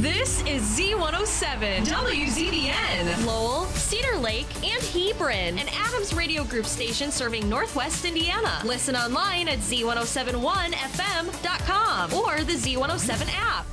This is Z107 WZBN. Lowell, Cedar Lake, and Hebron. An Adams Radio Group station serving Northwest Indiana. Listen online at Z1071FM.com or the Z107 app.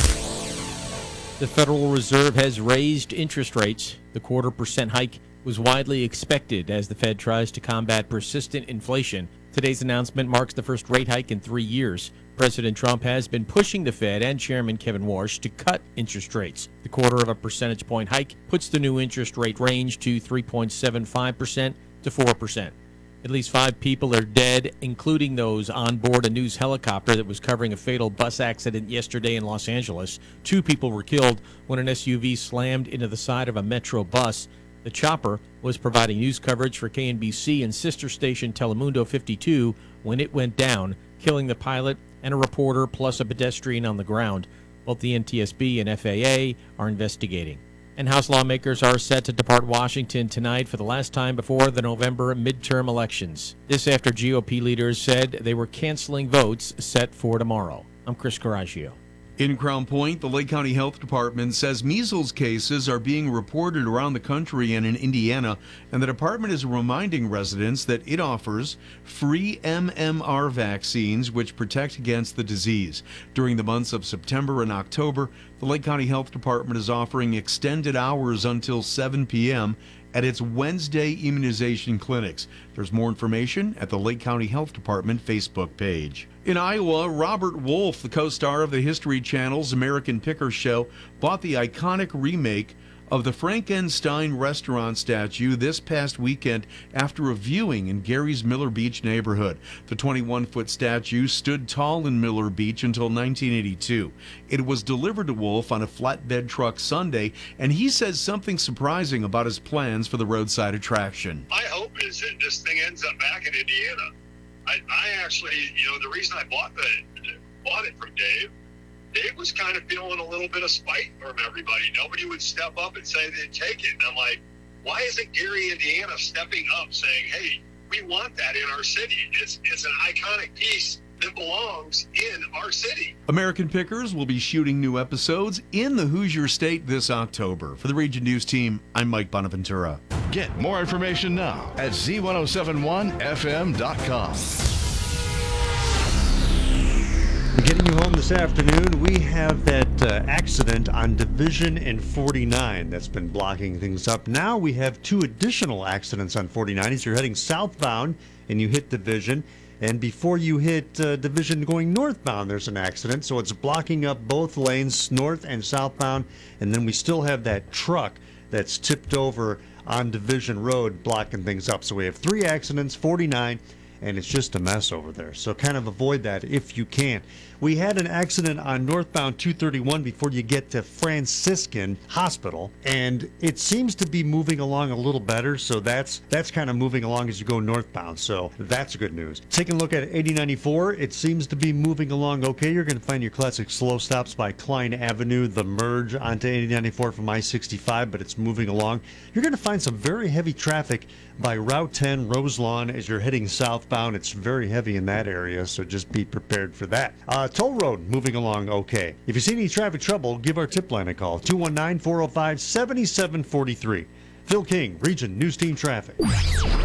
The Federal Reserve has raised interest rates. The 0.25% hike was widely expected as the Fed tries to combat persistent inflation. Today's announcement marks the first rate hike in 3 years. President Trump has been pushing the Fed and Chairman Kevin Warsh to cut interest rates. The 0.25 percentage point hike puts the new interest rate range to 3.75% to 4%. At least 5 people are dead, including those on board a news helicopter that was covering a fatal bus accident yesterday in Los Angeles. 2 people were killed when an SUV slammed into the side of a Metro bus. The chopper was providing news coverage for KNBC and sister station Telemundo 52 when it went down, killing the pilot and a reporter plus a pedestrian on the ground. Both the NTSB and FAA are investigating. And House lawmakers are set to depart Washington tonight for the last time before the November midterm elections. This after GOP leaders said they were canceling votes set for tomorrow. I'm Chris Coraggio. In Crown Point, the Lake County Health Department says measles cases are being reported around the country and in Indiana, and the department is reminding residents that it offers free MMR vaccines which protect against the disease. During the months of September and October, the Lake County Health Department is offering extended hours until 7 p.m. at its Wednesday immunization clinics. There's more information at the Lake County Health Department Facebook page. In Iowa, Robert Wolf, the co-star of the History Channel's American Picker Show, bought the iconic remake of the Frankenstein restaurant statue this past weekend after a viewing in Gary's Miller Beach neighborhood. The 21-foot statue stood tall in Miller Beach until 1982. It was delivered to Wolf on a flatbed truck Sunday, and he says something surprising about his plans for the roadside attraction. My hope is that this thing ends up back in Indiana. I actually, the reason I bought it from Dave was kind of feeling a little bit of spite from everybody. Nobody would step up and say they'd take it. And I'm like, why isn't Gary, Indiana stepping up saying, hey, we want that in our city? It's an iconic piece that belongs in our city. American Pickers will be shooting new episodes in the Hoosier State this October. For the Region News team, I'm Mike Bonaventura. Get more information now at Z1071FM.com. Getting you home this afternoon, we have that accident on Division and 49 that's been blocking things up. Now we have 2 additional accidents on 49 as you're heading southbound and you hit Division. And before you hit Division going northbound, there's an accident. So it's blocking up both lanes, north and southbound. And then we still have that truck that's tipped over on Division Road blocking things up. So we have 3 accidents, 49, and it's just a mess over there. So kind of avoid that if you can. We had an accident on northbound 231 before you get to Franciscan Hospital, and it seems to be moving along a little better. So that's kind of moving along as you go northbound. So that's good news. Taking a look at 8094, it seems to be moving along okay. You're going to find your classic slow stops by Klein Avenue, the merge onto 8094 from I-65, but it's moving along. You're going to find some very heavy traffic by Route 10, Roselawn, as you're heading southbound. It's very heavy in that area, so just be prepared for that. Toll Road moving along okay. If you see any traffic trouble, give our tip line a call, 219-405-7743. Phil King, Region News Team Traffic.